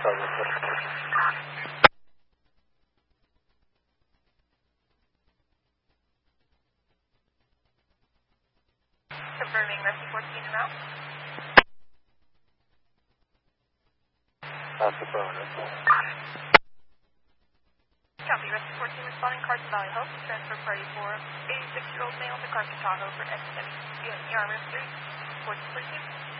Confirming Rescue 14 en route. Copy, Rescue 14 responding, Carson Valley Health. Transfer party for 86-year-old male to Carson Tahoe for SWC on ER Street. 14 please.